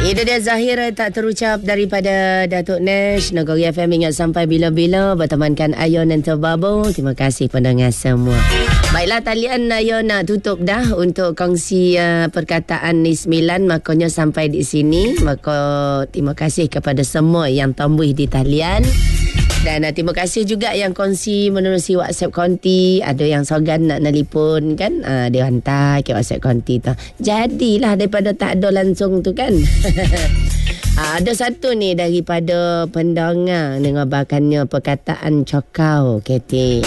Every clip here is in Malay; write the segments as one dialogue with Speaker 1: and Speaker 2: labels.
Speaker 1: Itu dia Zahir tak terucap daripada Datuk Nash. Negeri FM ingat sampai bila-bila bertemankan Ayon dan Terbabo. Terima kasih pendengar semua. Baiklah, talian Ayon nak tutup dah untuk kongsi perkataan ni 9. Makanya sampai di sini. Maka terima kasih kepada semua yang tambuh di talian. Dan terima kasih juga yang kongsi menerusi WhatsApp konti. Ada yang sogan nak nelipon kan, dia hantar ke WhatsApp konti tu. Jadilah daripada tak ada langsung tu kan. Ada satu ni daripada pendengar mengabarkannya perkataan cokau kete.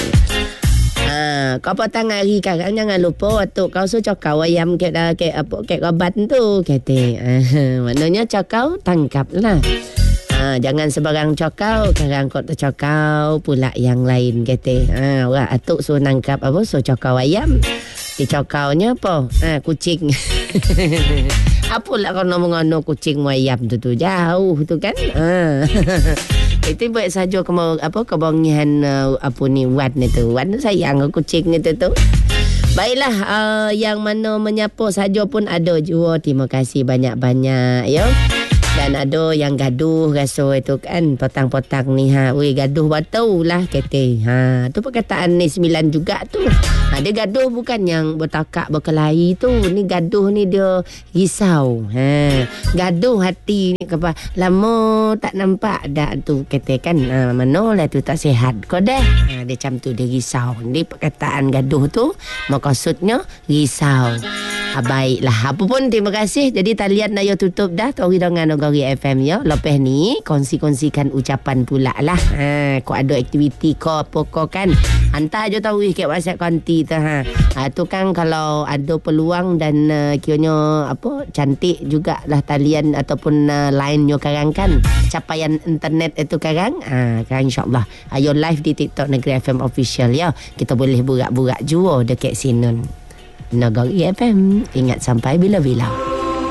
Speaker 1: Kau potong hari kakak, jangan lupa waktu kau cokau ayam ke obat tu kete. Maknanya cokau tangkaplah. Jangan sebarang cokau, kadang kau tercokau pula yang lain kata. Orang atuk suruh nangkap apa, suruh cokau ayam. Dicokaunya apa? Kucing. Apalah kau ngomong kucing ayam tu jauh tu kan. Itu buat saja kebongian apa ni Wan ni tu. Wan sayang kucing ni tu. Baiklah, yang mana menyapa saja pun ada jua. Terima kasih banyak-banyak ya. Dan ada yang gaduh rasa itu kan, potang-potang ni gaduh batu lah kata. Tu perkataan ni 9 juga tu. Dia gaduh bukan yang bertakak berkelahi tu. Ni gaduh ni dia risau. Gaduh hati ni apa? Lama tak nampak dah tu kata kan. Manalah tu tak sihat kau dah. Dia macam tu, dia risau. Ni perkataan gaduh tu maksudnya risau. Baiklah, apa pun terima kasih. Jadi talian Ayo tutup dah Tori dengan Negeri FM ya. Lepas ni kongsi-kongsikan ucapan pula lah. Kau ada aktiviti kau apa kau kan, hantar je Tori ke WhatsApp konti tu. Tu kan kalau ada peluang dan kiranya apa cantik jugalah talian ataupun line-nya karang kan, capaian internet itu karang. Kan insyaAllah Ayo live di TikTok Negeri FM Official ya. Kita boleh burak-burak jua dekat Sinun. Negeri FM ingat sampai bila-bila.